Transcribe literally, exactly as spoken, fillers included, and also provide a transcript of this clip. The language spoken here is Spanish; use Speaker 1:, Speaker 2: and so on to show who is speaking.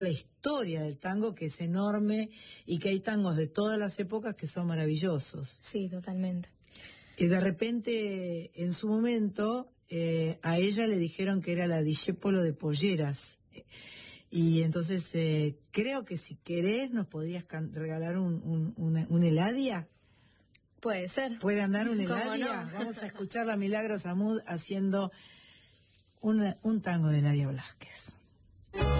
Speaker 1: la historia del tango, que es enorme, y que hay tangos de todas las épocas que son maravillosos.
Speaker 2: Sí, totalmente.
Speaker 1: Y de repente, en su momento, eh, a ella le dijeron que era la discépolo de Polleras. Y entonces, eh, creo que si querés, nos podrías regalar un, un, una, un Eladia.
Speaker 2: Puede ser.
Speaker 1: ¿Puede andar un Eladia? No? Vamos a escuchar a Milagros Amud haciendo una, un tango de Eladia Blasquez.